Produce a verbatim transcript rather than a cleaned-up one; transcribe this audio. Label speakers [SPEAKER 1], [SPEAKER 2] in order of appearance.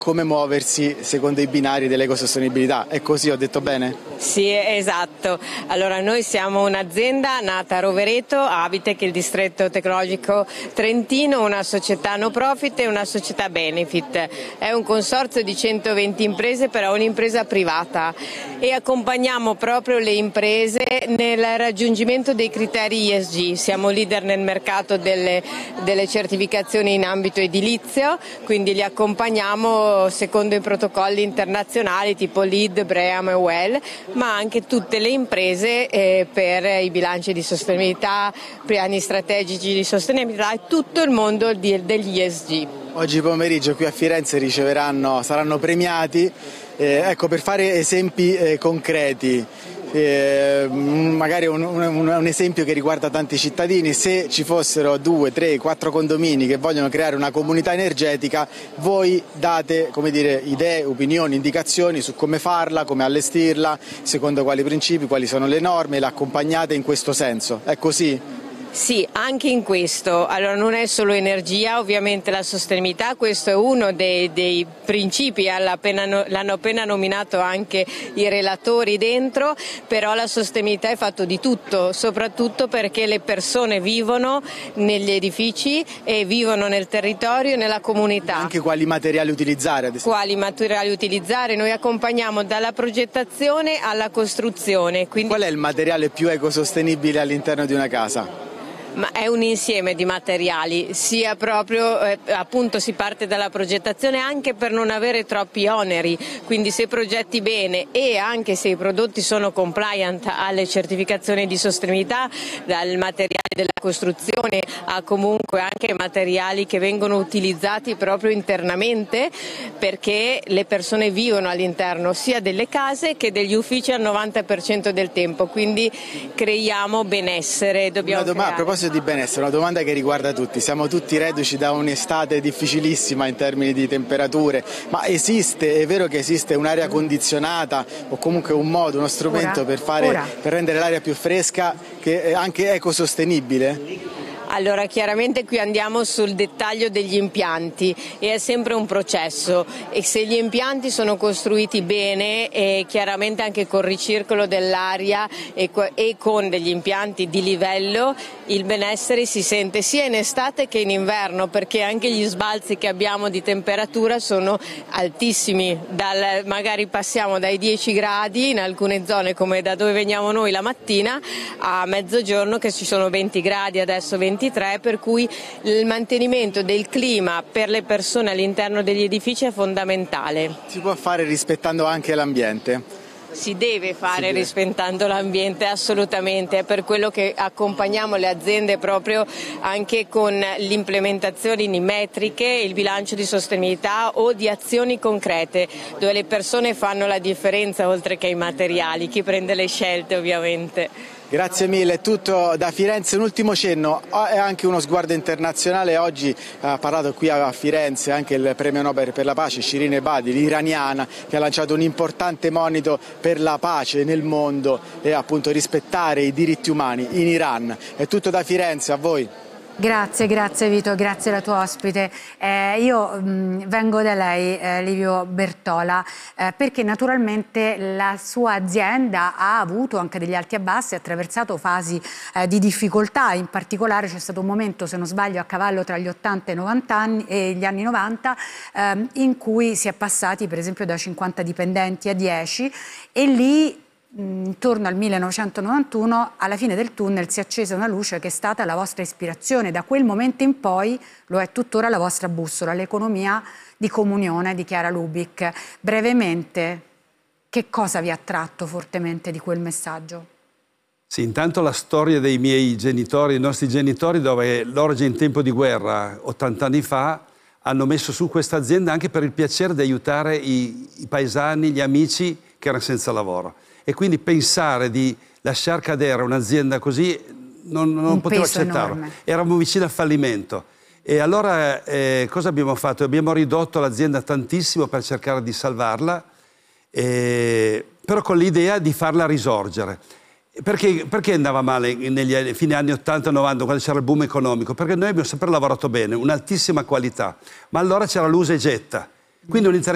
[SPEAKER 1] come muoversi secondo i binari dell'ecosostenibilità. È così, ho detto bene?
[SPEAKER 2] Sì, esatto. Allora, noi siamo un'azienda nata a Rovereto, Abitec, il distretto tecnologico trentino, una società no profit e una società benefit. È un consorzio di centoventi imprese, però un'impresa privata, e accompagniamo proprio le imprese nel raggiungimento dei criteri E S G. Siamo leader nel mercato delle, delle certificazioni in ambito edilizio, quindi li accompagniamo secondo i protocolli internazionali tipo LEED, BREEAM e WELL, ma anche tutte le imprese eh, per i bilanci di sostenibilità, piani strategici di sostenibilità e tutto il mondo di, degli E S G.
[SPEAKER 1] Oggi pomeriggio qui a Firenze riceveranno, saranno premiati, eh, ecco, per fare esempi eh, concreti. Eh, magari un, un, un esempio che riguarda tanti cittadini: se ci fossero due, tre, quattro condomini che vogliono creare una comunità energetica, voi date, come dire, idee, opinioni, indicazioni su come farla, come allestirla, secondo quali principi, quali sono le norme, l'accompagnate in questo senso. È così?
[SPEAKER 2] Sì, anche in questo. Allora, non è solo energia, ovviamente la sostenibilità, questo è uno dei, dei principi, l'hanno appena nominato anche i relatori dentro, però la sostenibilità è fatto di tutto, soprattutto perché le persone vivono negli edifici e vivono nel territorio e nella comunità.
[SPEAKER 1] Anche quali materiali utilizzare, ad esempio.
[SPEAKER 2] Quali materiali utilizzare? Noi accompagniamo dalla progettazione alla costruzione. Quindi...
[SPEAKER 1] Qual è il materiale più ecosostenibile all'interno di una casa?
[SPEAKER 2] Ma è un insieme di materiali, sia proprio eh, appunto si parte dalla progettazione anche per non avere troppi oneri, quindi se progetti bene e anche se i prodotti sono compliant alle certificazioni di sostenibilità, dal materiale della costruzione a comunque anche materiali che vengono utilizzati proprio internamente, perché le persone vivono all'interno sia delle case che degli uffici al novanta per cento del tempo, quindi creiamo benessere. Dobbiamo
[SPEAKER 1] Una domanda, a proposito di benessere, una domanda che riguarda tutti. Siamo tutti reduci da un'estate difficilissima in termini di temperature, ma esiste, è vero che esiste un'aria condizionata o comunque un modo, uno strumento
[SPEAKER 3] ora,
[SPEAKER 1] per, fare,
[SPEAKER 3] ora.
[SPEAKER 1] per rendere l'aria più fresca, che è anche ecosostenibile?
[SPEAKER 2] Allora, chiaramente qui andiamo sul dettaglio degli impianti e è sempre un processo, e se gli impianti sono costruiti bene e chiaramente anche col ricircolo dell'aria e, e con degli impianti di livello, il benessere si sente sia in estate che in inverno, perché anche gli sbalzi che abbiamo di temperatura sono altissimi. Dal, magari passiamo dai dieci gradi in alcune zone, come da dove veniamo noi la mattina, a mezzogiorno che ci sono venti gradi, adesso ventitré, per cui il mantenimento del clima per le persone all'interno degli edifici è fondamentale.
[SPEAKER 1] Si può fare rispettando anche l'ambiente?
[SPEAKER 2] Si deve fare
[SPEAKER 1] si deve.
[SPEAKER 2] rispettando l'ambiente, assolutamente, è per quello che accompagniamo le aziende proprio anche con l'implementazione in metriche, il bilancio di sostenibilità o di azioni concrete, dove le persone fanno la differenza oltre che i materiali, chi prende le scelte ovviamente.
[SPEAKER 1] Grazie mille, è tutto da Firenze. Un ultimo cenno, è anche uno sguardo internazionale. Oggi ha parlato qui a Firenze anche il premio Nobel per la pace Shirin Ebadi, l'iraniana, che ha lanciato un importante monito per la pace nel mondo e appunto rispettare i diritti umani in Iran. È tutto da Firenze, a voi.
[SPEAKER 3] Grazie, grazie Vito, grazie alla tua ospite. Eh, io mh, vengo da lei, eh, Livio Bertola, eh, perché naturalmente la sua azienda ha avuto anche degli alti e bassi, ha attraversato fasi eh, di difficoltà. In particolare c'è stato un momento, se non sbaglio, a cavallo tra gli ottanta e novanta anni, e gli anni novanta, ehm, in cui si è passati per esempio da cinquanta dipendenti a dieci, e lì intorno al millenovecentonovantuno, alla fine del tunnel si è accesa una luce che è stata la vostra ispirazione. Da quel momento in poi lo è tuttora la vostra bussola, l'economia di comunione di Chiara Lubich. Brevemente, che cosa vi ha attratto fortemente di quel messaggio?
[SPEAKER 4] Sì, intanto la storia dei miei genitori, i nostri genitori, dove loro già in tempo di guerra, ottanta anni fa, hanno messo su questa azienda anche per il piacere di aiutare i, i paesani, gli amici che erano senza lavoro. E quindi pensare di lasciar cadere un'azienda così non, non potevo accettarlo. Enorme. Eravamo vicini al fallimento. E allora eh, cosa abbiamo fatto? Abbiamo ridotto l'azienda tantissimo per cercare di salvarla, eh, però con l'idea di farla risorgere. Perché, perché andava male negli fine anni ottanta novanta, quando c'era il boom economico? Perché noi abbiamo sempre lavorato bene, un'altissima qualità, ma allora c'era l'usa e getta. Quindi un